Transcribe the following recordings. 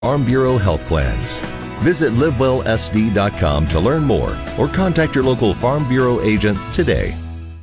Farm Bureau Health Plans. Visit livewellsd.com to learn more or contact your local Farm Bureau agent today.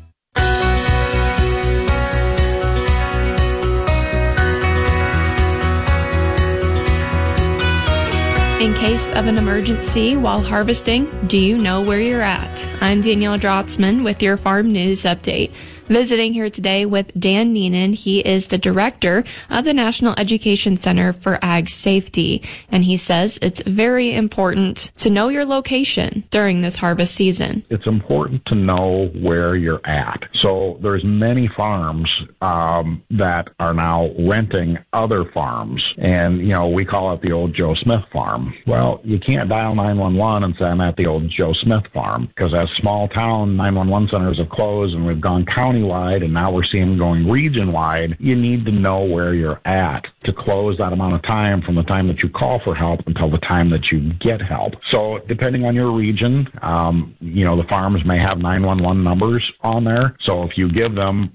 In case of an emergency while harvesting, do you know where you're at? I'm Danielle Drotzman with your Farm News Update. Visiting here today with Dan Neenan. He is the director of the National Education Center for Ag Safety, and he says it's very important to know your location during this harvest season. It's important to know where you're at. So there's many farms that are now renting other farms, and we call it the old Joe Smith farm. Well, you can't dial 911 and say I'm at the old Joe Smith farm, because as small town 911 centers have closed and we've gone countywide, and now we're seeing them going region-wide. You need to know where you're at to close that amount of time from the time that you call for help until the time that you get help. So depending on your region, the farms may have 911 numbers on there. So if you give them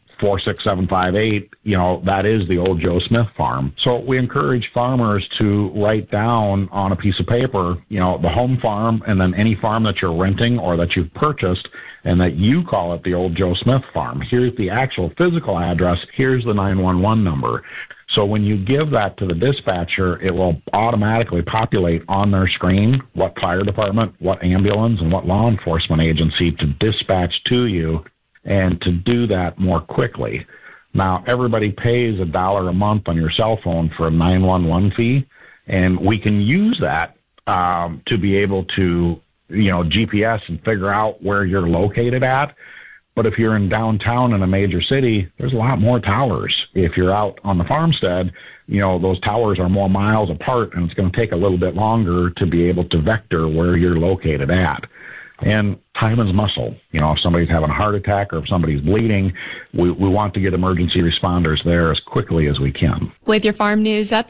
46758, that is the old Joe Smith farm. So we encourage farmers to write down on a piece of paper, the home farm and then any farm that you're renting or that you've purchased, and that you call it the old Joe Smith farm. Here's the actual physical address. Here's the 911 number. So when you give that to the dispatcher, it will automatically populate on their screen what fire department, what ambulance, and what law enforcement agency to dispatch to you, and to do that more quickly. Now, everybody pays $1 a month on your cell phone for a 911 fee, and we can use that to be able to GPS and figure out where you're located at. But if you're in downtown in a major city, there's a lot more towers. If you're out on the farmstead, those towers are more miles apart, and it's going to take a little bit longer to be able to vector where you're located at. And time is muscle. If somebody's having a heart attack or if somebody's bleeding, we want to get emergency responders there as quickly as we can. With your Farm News Update,